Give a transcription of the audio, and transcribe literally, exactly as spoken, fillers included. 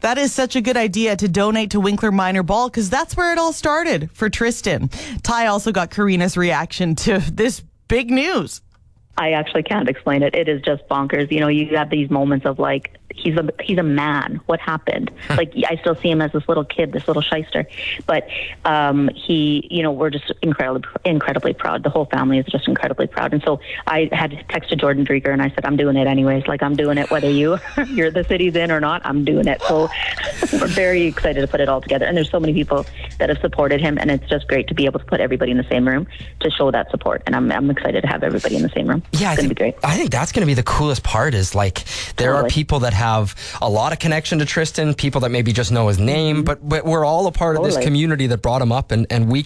That is such a good idea to donate to Winkler Minor Ball, because that's where it all started for Tristan. Ty also got Karina's reaction to this big news. I actually can't explain it. It is just bonkers. You know, you have these moments of like, he's a he's a man. What happened? Like, I still see him as this little kid, this little shyster. But um, he, you know, we're just incredibly, incredibly proud. The whole family is just incredibly proud. And so I had texted Jordan Dreger and I said, I'm doing it anyways. Like, I'm doing it whether you, you're the city's in or not, I'm doing it. So we're very excited to put it all together. And there's so many people that have supported him. And it's just great to be able to put everybody in the same room to show that support. And I'm, I'm excited to have everybody in the same room. Yeah, it's I going think, to be great. I think that's going to be the coolest part is like there Totally. are people that have a lot of connection to Tristan, people that maybe just know his name, but, but we're all a part of this Totally. community that brought him up, and, and we